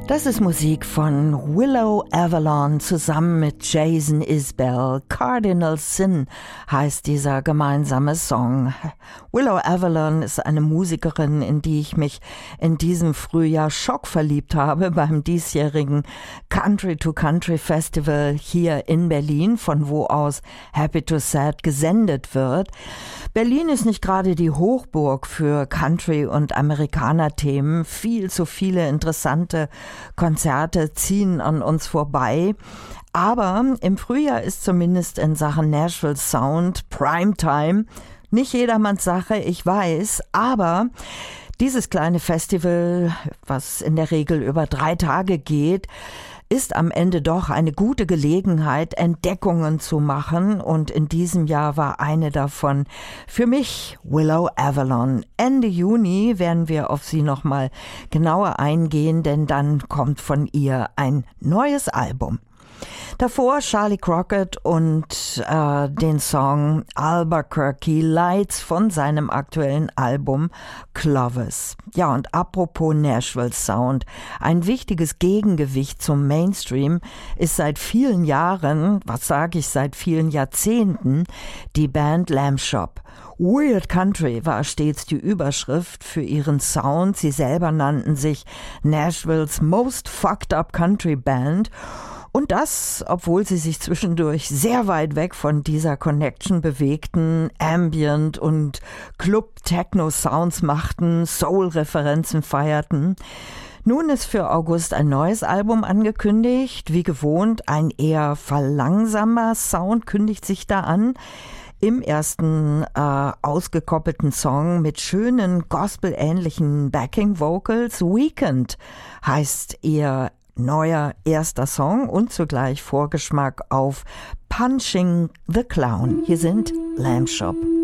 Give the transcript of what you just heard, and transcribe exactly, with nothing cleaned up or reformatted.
Das ist Musik von Willow Avalon zusammen mit Jason Isbell. Cardinal Sin heißt dieser gemeinsame Song. Willow Avalon ist eine Musikerin, in die ich mich in diesem Frühjahr schockverliebt habe beim diesjährigen Country to Country Festival hier in Berlin, von wo aus Happy to Sad gesendet wird. Berlin ist nicht gerade die Hochburg für Country- und Amerikaner-Themen. Viel zu viele interessante Konzerte ziehen an uns vorbei. Aber im Frühjahr ist zumindest in Sachen Nashville Sound Primetime nicht jedermanns Sache, ich weiß, aber dieses kleine Festival, was in der Regel über drei Tage geht, ist am Ende doch eine gute Gelegenheit, Entdeckungen zu machen, und in diesem Jahr war eine davon für mich Willow Avalon. Ende Juni werden wir auf sie nochmal genauer eingehen, denn dann kommt von ihr ein neues Album. Davor Charlie Crockett und äh, den Song Albuquerque Lights von seinem aktuellen Album Clovis. Ja, und apropos Nashville Sound, ein wichtiges Gegengewicht zum Mainstream ist seit vielen Jahren, was sage ich, seit vielen Jahrzehnten, die Band Lamb Chop. Weird Country war stets die Überschrift für ihren Sound. Sie selber nannten sich Nashvilles Most Fucked Up Country Band. Und das, obwohl sie sich zwischendurch sehr weit weg von dieser Connection bewegten, Ambient- und Club-Techno-Sounds machten, Soul-Referenzen feierten. Nun ist für August ein neues Album angekündigt. Wie gewohnt, ein eher verlangsamer Sound kündigt sich da an. Im ersten äh, ausgekoppelten Song mit schönen Gospel-ähnlichen Backing-Vocals. Weekend heißt ihr neuer erster Song und zugleich Vorgeschmack auf Punching the Clown. Hier sind Lamb Chop.